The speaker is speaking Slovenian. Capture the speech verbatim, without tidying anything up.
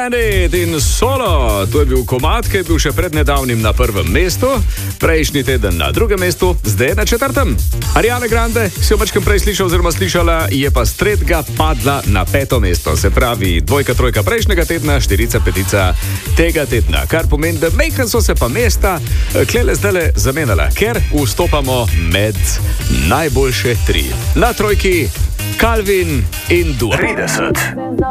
Planet in Solo. To je bil komad, ki je bil še pred nedavnim na prvem mestu, prejšnji teden na drugem mestu, zdaj na četrtem. Ariana Grande si jo večkrat prej slišal oziroma slišala, je pa s tretjega padla na peto mesto. Se pravi, dvojka, trojka prejšnjega tedna, štirica, petica tega tedna. Kar pomeni, da mejkan so se pa mesta klele zdajle zamenjala, ker vstopamo med najboljše tri. Na trojki Calvin in Dua. trideset.